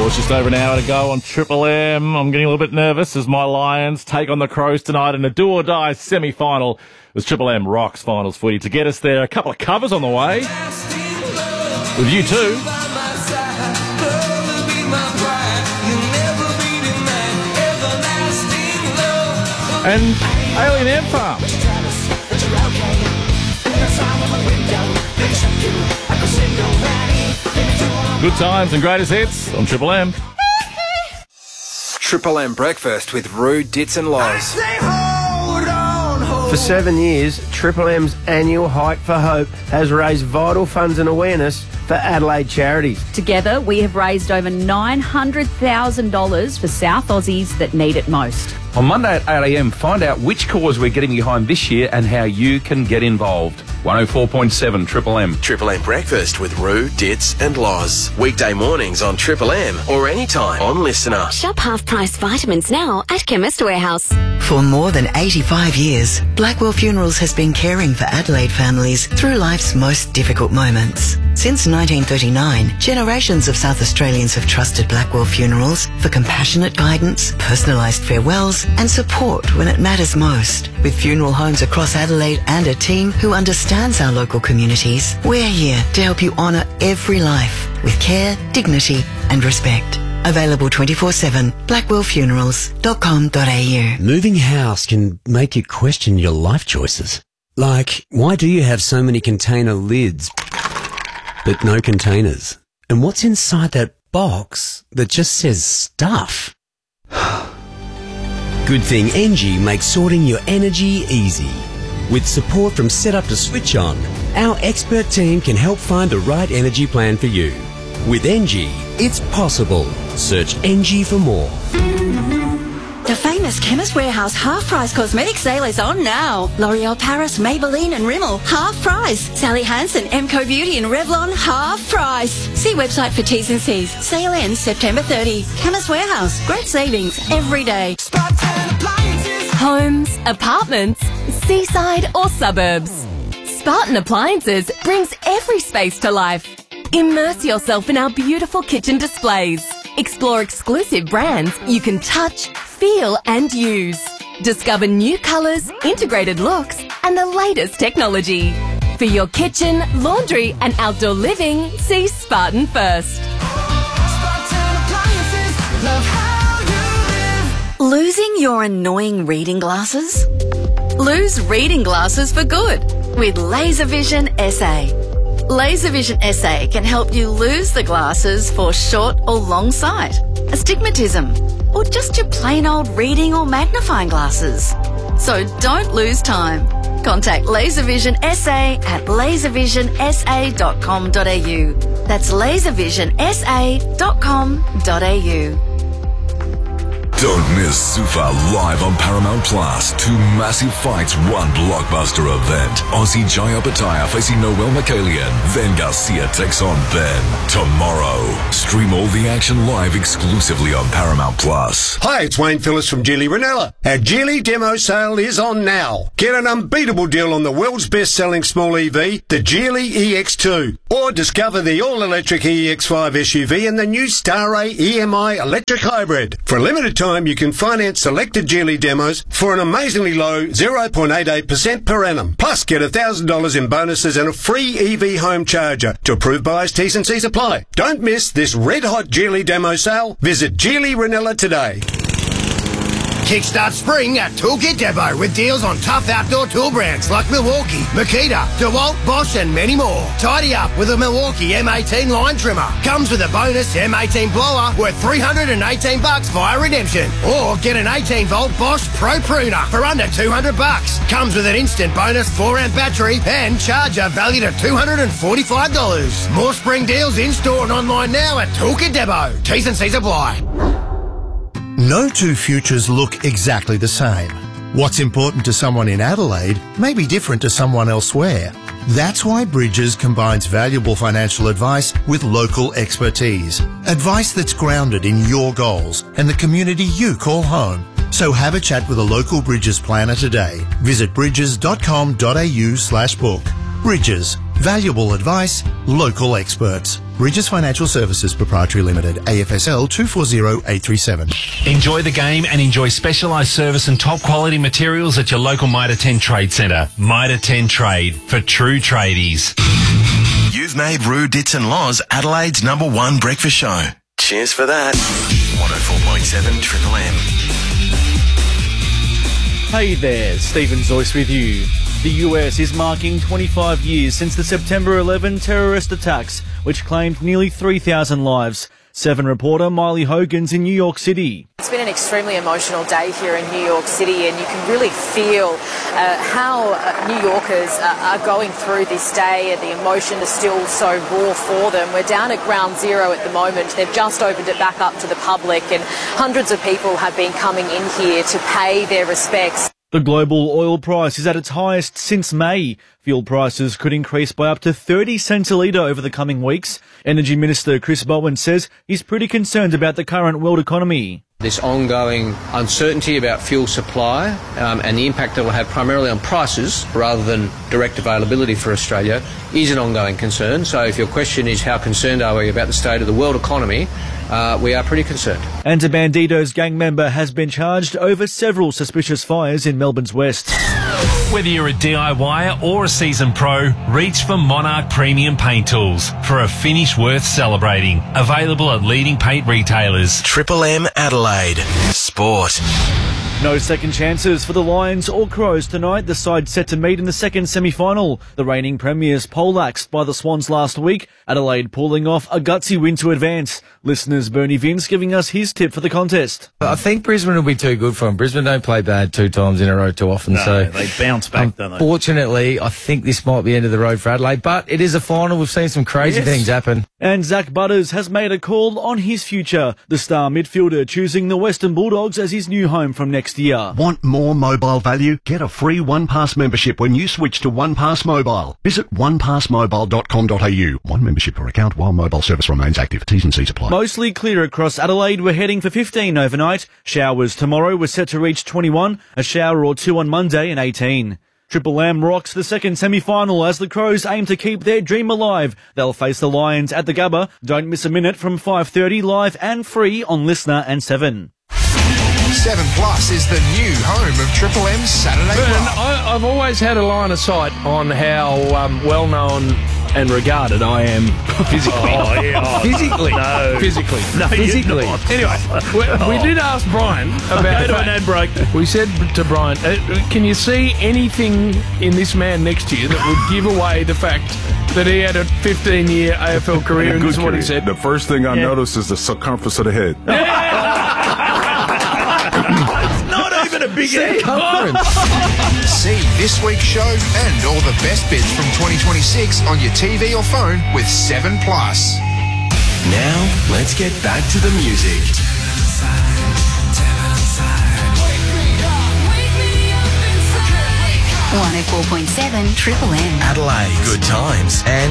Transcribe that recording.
Well, it's just over an hour to go on Triple M. I'm getting a little bit nervous as my Lions take on the Crows tonight in a do-or-die semi-final as Triple M rocks finals footy. To get us there, a couple of covers on the way. With you too. And Alien Ant Farm. Good times and greatest hits on Triple M. Triple M Breakfast with Roo, Dits and Loz. For 7 years, Triple M's annual Hike for Hope has raised vital funds and awareness for Adelaide charities. Together, we have raised over $900,000 for South Aussies that need it most. On Monday at 8am, find out which cause we're getting behind this year and how you can get involved. 104.7 Triple M. Triple M Breakfast with Roo, Dits and Loz. Weekday mornings on Triple M or anytime on Listener. Shop half-price vitamins now at Chemist Warehouse. For more than 85 years, Blackwell Funerals has been caring for Adelaide families through life's most difficult moments. Since 1939, generations of South Australians have trusted Blackwell Funerals for compassionate guidance, personalised farewells and support when it matters most. With funeral homes across Adelaide and a team who understands our local communities, we're here to help you honour every life with care, dignity and respect. Available 24/7, blackwellfunerals.com.au. Moving house can make you question your life choices. Like, why do you have so many container lids, but no containers? And what's inside that box that just says stuff? Good thing Engie makes sorting your energy easy. With support from setup to switch on, our expert team can help find the right energy plan for you. With Engie, it's possible. Search Engie for more. The famous Chemist Warehouse half-price cosmetic sale is on now. L'Oreal Paris, Maybelline and Rimmel, half price. Sally Hansen, Emco Beauty and Revlon, half price. See website for T's and C's. Sale ends September 30. Chemist Warehouse, great savings every day. Homes, apartments, seaside or suburbs. Spartan Appliances brings every space to life. Immerse yourself in our beautiful kitchen displays. Explore exclusive brands you can touch, feel and use. Discover new colours, integrated looks and the latest technology. For your kitchen, laundry and outdoor living, see Spartan first. Losing your annoying reading glasses? Lose reading glasses for good with LaserVision SA. LaserVision SA can help you lose the glasses for short or long sight, astigmatism, or just your plain old reading or magnifying glasses. So don't lose time. Contact LaserVision SA at laservisionsa.com.au. That's laservisionsa.com.au. Don't miss Sufa live on Paramount Plus. 2 massive fights, 1 blockbuster event. Aussie Jaya Pataya facing Noel Mikhailian. Then Garcia takes on Ben. Tomorrow. Stream all the action live exclusively on Paramount Plus. Hi, it's Wayne Phillips from Geely Ranella. Our Geely demo sale is on now. Get an unbeatable deal on the world's best-selling small EV, the Geely EX2. Or discover the all-electric EX5 SUV and the new Star A EMI electric hybrid. For a limited time, you can finance selected Geely demos for an amazingly low 0.88% per annum. Plus, get $1,000 in bonuses and a free EV home charger. To approved buyers, T's and C's apply. Don't miss this red-hot Geely demo sale. Visit Geely Ranella today. Kickstart spring at Toolkit Depot with deals on tough outdoor tool brands like Milwaukee, Makita, DeWalt, Bosch and many more. Tidy up with a Milwaukee M18 line trimmer. Comes with a bonus M18 blower worth $318 via redemption. Or get an 18-volt Bosch Pro Pruner for under $200. Comes with an instant bonus 4-amp battery and charger valued at $245. More spring deals in store and online now at Toolkit Depot. T's and C's apply. No two futures look exactly the same. What's important to someone in Adelaide may be different to someone elsewhere. That's why Bridges combines valuable financial advice with local expertise. Advice that's grounded in your goals and the community you call home. So have a chat with a local Bridges planner today. Visit bridges.com.au/book. Bridges. Valuable advice, local experts. Bridges Financial Services Proprietary Limited, AFSL 240837. Enjoy the game and enjoy specialised service and top quality materials at your local Mitre 10 Trade Centre. Mitre 10 Trade, for true tradies. You've made Roo, Dits and Loz Adelaide's #1 breakfast show. Cheers for that. 104.7 Triple M. Hey there, Stephen Zoyce with you. The US is marking 25 years since the September 11 terrorist attacks, which claimed nearly 3,000 lives. 7 reporter Miley Hogan's in New York City. It's been an extremely emotional day here in New York City, and you can really feel how New Yorkers are going through this day, and the emotion is still so raw for them. We're down at Ground Zero at the moment. They've just opened it back up to the public, and hundreds of people have been coming in here to pay their respects. The global oil price is at its highest since May. Fuel prices could increase by up to 30 cents a litre over the coming weeks. Energy Minister Chris Bowen says he's pretty concerned about the current world economy. This ongoing uncertainty about fuel supply and the impact that it will have primarily on prices rather than direct availability for Australia is an ongoing concern. So if your question is how concerned are we about the state of the world economy, we are pretty concerned. And a Bandidos gang member has been charged over several suspicious fires in Melbourne's west. Whether you're a DIYer or a seasoned pro, reach for Monarch Premium Paint Tools for a finish worth celebrating. Available at leading paint retailers. Triple M Adelaide. Sport. No second chances for the Lions or Crows tonight. The side set to meet in the second semi-final. The reigning premiers poleaxed by the Swans last week. Adelaide pulling off a gutsy win to advance. Listeners Bernie Vince giving us his tip for the contest. I think Brisbane will be too good for them. Brisbane don't play bad 2 times in a row too often. No, so they bounce back, don't they? Fortunately, I think this might be end of the road for Adelaide, but it is a final. We've seen some crazy things happen. And Zach Butters has made a call on his future. The star midfielder choosing the Western Bulldogs as his new home from next year. Want more mobile value? Get a free OnePass membership when you switch to OnePass Mobile. Visit onepassmobile.com.au. One membership per account while mobile service remains active. T's and C's apply. Mostly clear across Adelaide. We're heading for 15 overnight. Showers tomorrow. We're set to reach 21. A shower or 2 on Monday and 18. Triple M rocks the second semi-final as the Crows aim to keep their dream alive. They'll face the Lions at the Gabba. Don't miss a minute from 5:30 live and free on Listener and 7. 7 Plus is the new home of Triple M's Saturday Club. I've always had a line of sight on how well-known and regarded I am physically. Physically? No. Physically. No, physically. you're not. Anyway, we did ask Brian about Go to an ad break. We said to Brian, can you see anything in this man next to you that would give away the fact that he had a 15-year AFL career? And this is what he said. The first thing I noticed is the circumference of the head. It's not even a big head. See this week's show and all the best bits from 2026 on your TV or phone with 7 Plus. Now, let's get back to the music. 104.7 Triple M. Adelaide, good times and